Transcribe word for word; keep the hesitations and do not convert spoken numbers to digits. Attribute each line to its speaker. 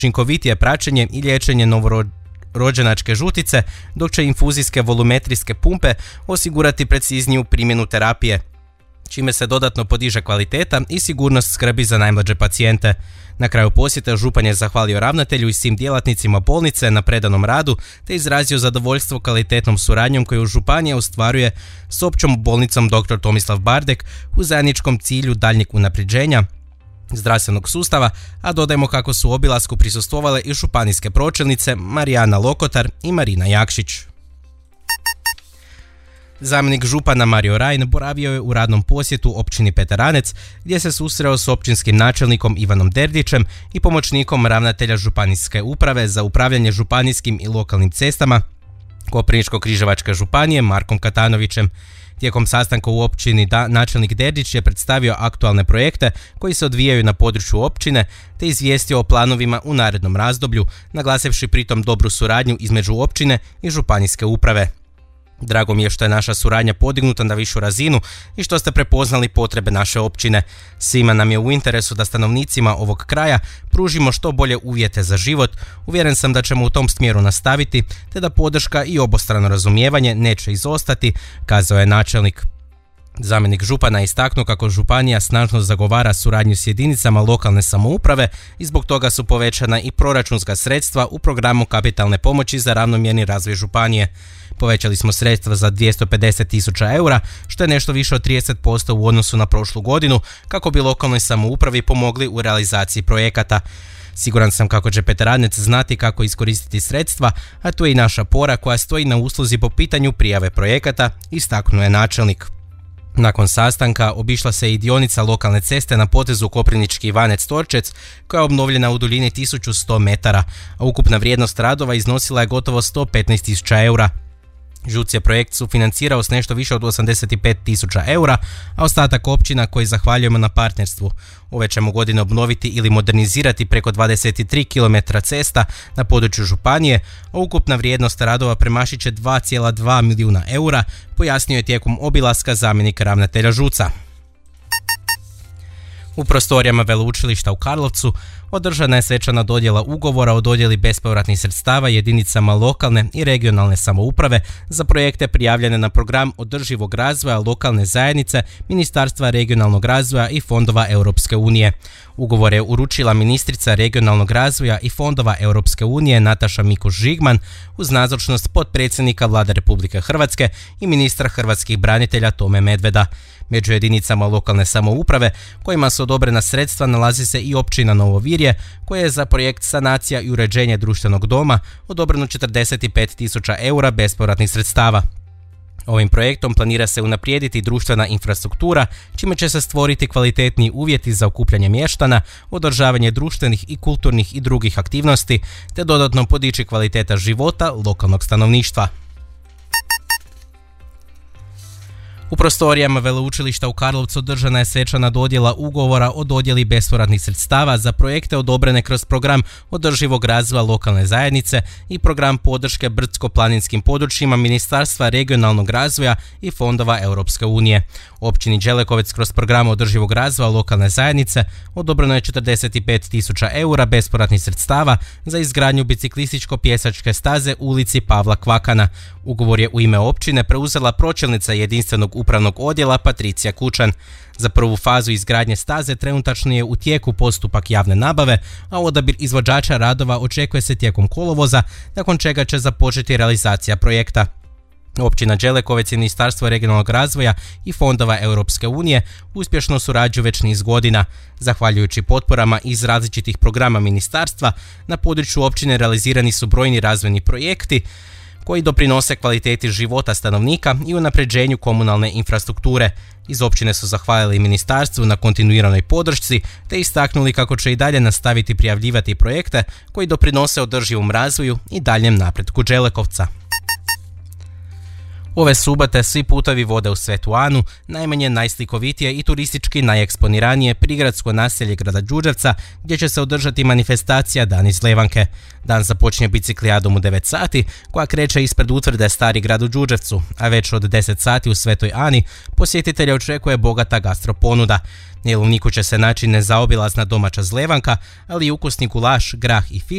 Speaker 1: učinkovitije praćenje i liječenje novorođenačke žutice, dok će infuzijske volumetrijske pumpe osigurati precizniju primjenu terapije, čime se dodatno podiže kvaliteta i sigurnost skrbi za najmlađe pacijente. Na kraju posjeta župan je zahvalio ravnatelju i svim djelatnicima bolnice na predanom radu te izrazio zadovoljstvo kvalitetnom suradnjom koju županija ostvaruje s općom bolnicom doktor Tomislav Bardek u zajedničkom cilju daljnjeg unapređenja zdravstvenog sustava, a dodajmo kako su obilasku prisustvovale i županijske pročelnice Marijana Lokotar i Marina Jakšić. Zamjenik župana Mario Rajn boravio je u radnom posjetu općini Peteranec gdje se susreo s općinskim načelnikom Ivanom Derdićem i pomoćnikom ravnatelja županijske uprave za upravljanje županijskim i lokalnim cestama Koprivničko-križevačke županije Markom Katanovićem. Tijekom sastanka u općini da, načelnik Derdić je predstavio aktualne projekte koji se odvijaju na području općine te izvijestio o planovima u narednom razdoblju, naglasivši pritom dobru suradnju između općine i županijske uprave. Drago mi je što je naša suradnja podignuta na višu razinu i što ste prepoznali potrebe naše općine. Svima nam je u interesu da stanovnicima ovog kraja pružimo što bolje uvjete za život. Uvjeren sam da ćemo u tom smjeru nastaviti, te da podrška i obostrano razumijevanje neće izostati, kazao je načelnik. Zamjenik župana je istaknuo kako županija snažno zagovara suradnju s jedinicama lokalne samouprave i zbog toga su povećana i proračunska sredstva u programu kapitalne pomoći za ravnomjerni razvoj županije. Povećali smo sredstva za dvjesto pedeset tisuća eura, što je nešto više od trideset posto u odnosu na prošlu godinu, kako bi lokalnoj samoupravi pomogli u realizaciji projekata. Siguran sam kako će Peteranec znati kako iskoristiti sredstva, a tu je i naša pora koja stoji na usluzi po pitanju prijave projekata, istaknuo je načelnik. Nakon sastanka obišla se i dionica lokalne ceste na potezu Koprivnički Ivanec-Torčec koja je obnovljena u duljini tisuću sto metara, a ukupna vrijednost radova iznosila je gotovo sto petnaest tisuća eura. ŽUC je projekt sufinancirao s nešto više od osamdeset pet tisuća eura, a ostatak općina koji zahvaljujemo na partnerstvu. Ove ćemo godine obnoviti ili modernizirati preko dvadeset tri kilometra cesta na području županije, a ukupna vrijednost radova premašit će dva zarez dva milijuna eura, pojasnio je tijekom obilaska zamjenik ravnatelja ŽUC-a. U prostorijama Veleučilišta u Karlovcu održana je svečana dodjela ugovora o dodjeli bespovratnih sredstava jedinicama lokalne i regionalne samouprave za projekte prijavljene na program održivog razvoja lokalne zajednice Ministarstva regionalnog razvoja i fondova Europske unije. Ugovor je uručila ministrica regionalnog razvoja i fondova Europske unije Nataša Mikuš-Žigman uz nazočnost potpredsjednika Vlade Republike Hrvatske i ministra hrvatskih branitelja Tome Medveda. Među jedinicama lokalne samouprave kojima su odobrena sredstva nalazi se i općina Novo Virje, koja je za projekt sanacija i uređenje društvenog doma odobreno četrdeset pet tisuća eura bespovratnih sredstava. Ovim projektom planira se unaprijediti društvena infrastruktura, čime će se stvoriti kvalitetniji uvjeti za okupljanje mještana, održavanje društvenih i kulturnih i drugih aktivnosti, te dodatno podići kvaliteta života lokalnog stanovništva. U prostorijama Veleučilišta u Karlovcu održana je svečana dodjela ugovora o dodjeli bespovratnih sredstava za projekte odobrene kroz program održivog razvoja lokalne zajednice i program podrške brdsko-planinskim područjima Ministarstva regionalnog razvoja i fondova Europske unije. Općini Đelekovec kroz program održivog razvoja lokalne zajednice odobreno je četrdeset pet tisuća eura bespovratnih sredstava za izgradnju biciklističko-pješačke staze u ulici Pavla Kvakana. Ugovor je u ime općine preuzela pročelnica jedinstvenog upravnog odjela Patricija Kučan. Za prvu fazu izgradnje staze trenutačno je u tijeku postupak javne nabave, a odabir izvođača radova očekuje se tijekom kolovoza, nakon čega će započeti realizacija projekta. Općina Đelekovec i Ministarstvo regionalnog razvoja i fondova Europske unije uspješno surađuju već niz godina. Zahvaljujući potporama iz različitih programa ministarstva, na području općine realizirani su brojni razvojni projekti koji doprinose kvaliteti života stanovnika i unapređenju komunalne infrastrukture. Iz općine su zahvalili ministarstvu na kontinuiranoj podršci te istaknuli kako će i dalje nastaviti prijavljivati projekte koji doprinose održivom razvoju i daljem napretku Đelekovca. Ove subote svi putovi vode u Svetu Anu, najmanje najslikovitije i turistički najeksponiranije prigradsko naselje grada Đurđevca, gdje će se održati manifestacija Dan iz Levanke. Dan započinje biciklijadom u devet sati, koja kreće ispred utvrde Stari grad u Đurđevcu, a već od deset sati u Svetoj Ani posjetitelja očekuje bogata gastroponuda. Na jelovniku će se naći nezaobilazna domaća zlevanka, ali i ukusni gulaš, grah i fiš,